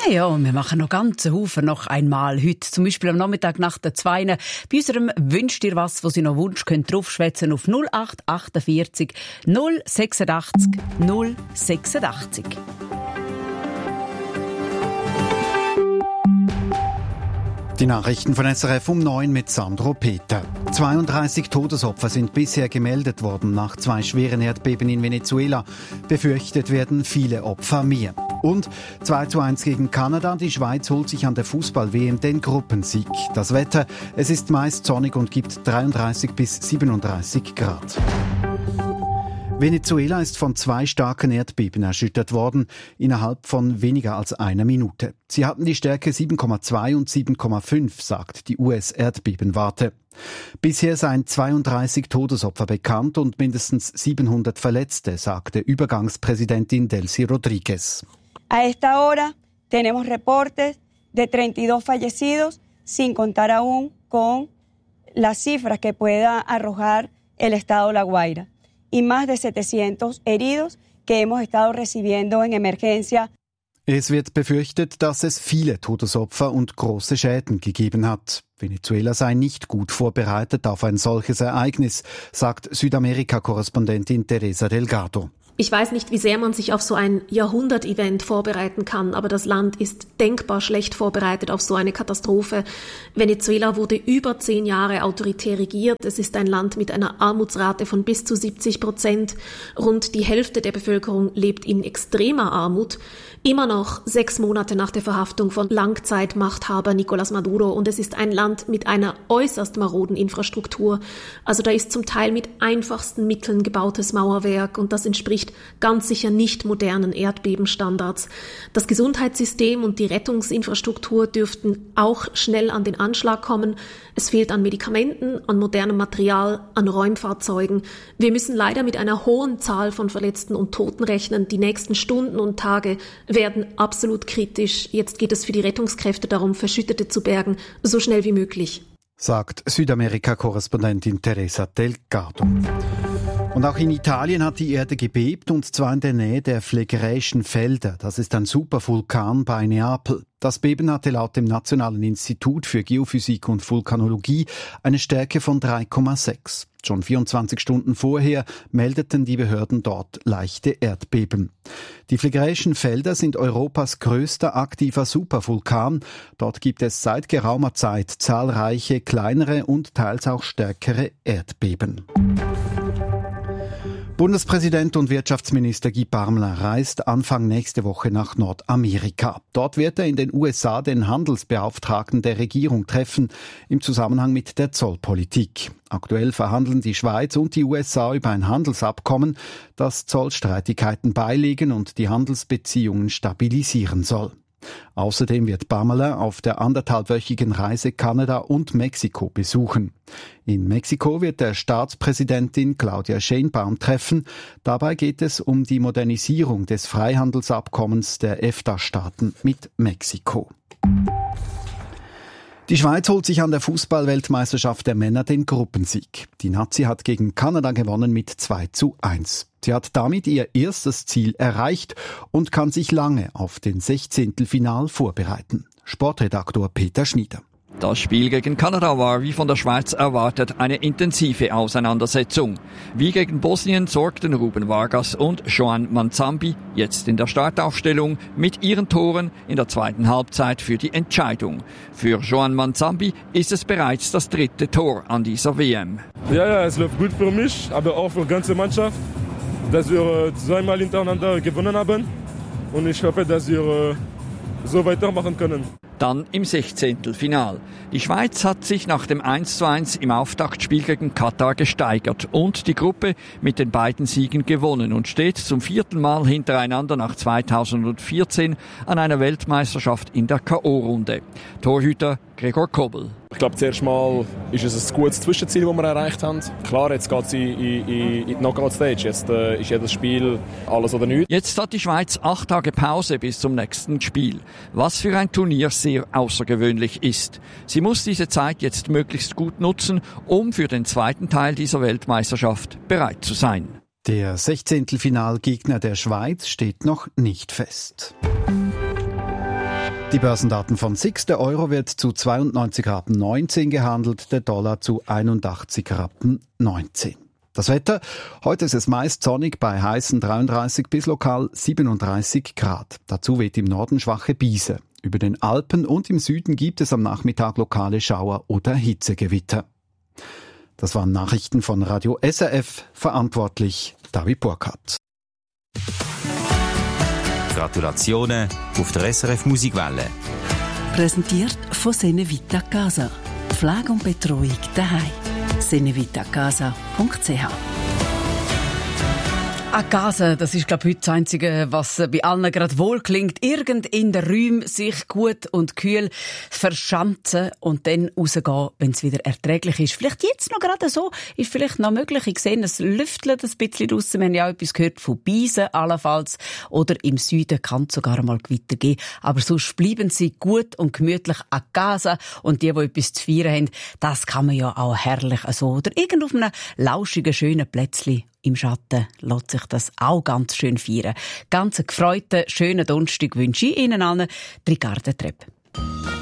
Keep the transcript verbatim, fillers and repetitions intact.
Ja, und wir machen noch ganz einen Haufen noch einmal heute. Zum Beispiel am Nachmittag nach der Zweine. Bei unserem «Wünscht ihr was», wo Sie noch Wunsch könnt draufschwätzen auf null acht achtundvierzig null sechsundachtzig null sechsundachtzig. Die Nachrichten von S R F um neun mit Sandro Peter. zweiunddreißig Todesopfer sind bisher gemeldet worden nach zwei schweren Erdbeben in Venezuela. Befürchtet werden viele Opfer mehr. Und zwei zu eins gegen Kanada. Die Schweiz holt sich an der Fußball-W M den Gruppensieg. Das Wetter, es ist meist sonnig und gibt dreiunddreißig bis siebenunddreißig Grad. Venezuela ist von zwei starken Erdbeben erschüttert worden, innerhalb von weniger als einer Minute. Sie hatten die Stärke sieben Komma zwei und sieben Komma fünf, sagt die U S-Erdbebenwarte. Bisher seien zweiunddreißig Todesopfer bekannt und mindestens siebenhundert Verletzte, sagte Übergangspräsidentin Delcy Rodríguez. A esta hora tenemos reportes de treinta y dos fallecidos, sin contar aún con las cifras que pueda arrojar el estado La Guaira. Y más de setecientos heridos que hemos estado recibiendo en emergencia. Es wird befürchtet, dass es viele Todesopfer und große Schäden gegeben hat. Venezuela sei nicht gut vorbereitet auf ein solches Ereignis, sagt Südamerika-Korrespondentin Teresa Delgado. Ich weiß nicht, wie sehr man sich auf so ein Jahrhundert-Event vorbereiten kann, aber das Land ist denkbar schlecht vorbereitet auf so eine Katastrophe. Venezuela wurde über zehn Jahre autoritär regiert. Es ist ein Land mit einer Armutsrate von bis zu siebzig Prozent. Rund die Hälfte der Bevölkerung lebt in extremer Armut. Immer noch sechs Monate nach der Verhaftung von Langzeitmachthaber Nicolás Maduro. Und es ist ein Land mit einer äußerst maroden Infrastruktur. Also da ist zum Teil mit einfachsten Mitteln gebautes Mauerwerk und das entspricht ganz sicher nicht modernen Erdbebenstandards. Das Gesundheitssystem und die Rettungsinfrastruktur dürften auch schnell an den Anschlag kommen. Es fehlt an Medikamenten, an modernem Material, an Räumfahrzeugen. Wir müssen leider mit einer hohen Zahl von Verletzten und Toten rechnen. Die nächsten Stunden und Tage werden absolut kritisch. Jetzt geht es für die Rettungskräfte darum, Verschüttete zu bergen, so schnell wie möglich. Sagt Südamerika-Korrespondentin Teresa Delgado. Und auch in Italien hat die Erde gebebt, und zwar in der Nähe der Phlegraeischen Felder. Das ist ein Supervulkan bei Neapel. Das Beben hatte laut dem Nationalen Institut für Geophysik und Vulkanologie eine Stärke von drei Komma sechs. Schon vierundzwanzig Stunden vorher meldeten die Behörden dort leichte Erdbeben. Die Phlegraeischen Felder sind Europas größter aktiver Supervulkan. Dort gibt es seit geraumer Zeit zahlreiche kleinere und teils auch stärkere Erdbeben. Bundespräsident und Wirtschaftsminister Guy Parmelin reist Anfang nächste Woche nach Nordamerika. Dort wird er in den U S A den Handelsbeauftragten der Regierung treffen, im Zusammenhang mit der Zollpolitik. Aktuell verhandeln die Schweiz und die U S A über ein Handelsabkommen, das Zollstreitigkeiten beilegen und die Handelsbeziehungen stabilisieren soll. Außerdem wird Parmelin auf der anderthalbwöchigen Reise Kanada und Mexiko besuchen. In Mexiko wird er Staatspräsidentin Claudia Sheinbaum treffen. Dabei geht es um die Modernisierung des Freihandelsabkommens der EFTA-Staaten mit Mexiko. Die Schweiz holt sich an der Fußball-Weltmeisterschaft der Männer den Gruppensieg. Die Nazi hat gegen Kanada gewonnen mit zwei zu eins. Sie hat damit ihr erstes Ziel erreicht und kann sich lange auf den Sechzehntelfinal vorbereiten. Sportredaktor Peter Schnieder. Das Spiel gegen Kanada war, wie von der Schweiz erwartet, eine intensive Auseinandersetzung. Wie gegen Bosnien sorgten Ruben Vargas und Joan Manzambi jetzt in der Startaufstellung mit ihren Toren in der zweiten Halbzeit für die Entscheidung. Für Joan Manzambi ist es bereits das dritte Tor an dieser W M. Ja, ja, es läuft gut für mich, aber auch für die ganze Mannschaft, dass wir zweimal hintereinander gewonnen haben. Und ich hoffe, dass wir so weitermachen können. Dann im Sechzehntelfinal. Die Schweiz hat sich nach dem eins zu eins im Auftaktspiel gegen Katar gesteigert und die Gruppe mit den beiden Siegen gewonnen und steht zum vierten Mal hintereinander nach zweitausendvierzehn an einer Weltmeisterschaft in der K O-Runde. Torhüter Gregor Kobel. Ich glaube, zuerst mal ist es ein gutes Zwischenziel, das wir erreicht haben. Klar, jetzt geht es in, in, in die Knockout-Stage. Jetzt äh, ist jedes Spiel alles oder nichts. Jetzt hat die Schweiz acht Tage Pause bis zum nächsten Spiel. Was für ein Turnier sehr außergewöhnlich ist. Sie muss diese Zeit jetzt möglichst gut nutzen, um für den zweiten Teil dieser Weltmeisterschaft bereit zu sein. Der Sechzehntelfinalgegner der Schweiz steht noch nicht fest. Die Börsendaten von S I X. Der Euro wird zu zweiundneunzig Rappen neunzehn gehandelt, der Dollar zu einundachtzig Rappen neunzehn. Das Wetter: Heute ist es meist sonnig bei heißen dreiunddreißig bis lokal siebenunddreißig Grad. Dazu weht im Norden schwache Brise. Über den Alpen und im Süden gibt es am Nachmittag lokale Schauer oder Hitzegewitter. Das waren Nachrichten von Radio S R F, verantwortlich David Burkhardt. Gratulationen auf der S R F Musikwelle. Präsentiert von Senevita Casa. Pflege und Betreuung daheim. senevitacasa punkt c h. A Casa, das ist, glaube ich, heute das Einzige, was bei allen gerade wohl klingt. Irgend in den Räumen sich gut und kühl verschanzen und dann rausgehen, wenn es wieder erträglich ist. Vielleicht jetzt noch gerade so, ist vielleicht noch möglich. Ich sehe, es lüftelt ein bisschen draussen. Wir haben ja auch etwas gehört von Beisen allenfalls. Oder im Süden kann es sogar mal Gewitter geben. Aber sonst bleiben sie gut und gemütlich a Casa. Und die, die etwas zu feiern haben, das kann man ja auch herrlich so. Oder irgend auf einem lauschigen, schönen Plätzchen im Schatten lässt sich das auch ganz schön feiern. Ganz gefreuten, schönen Donnerstag wünsche ich Ihnen allen. Ricarda Trepp.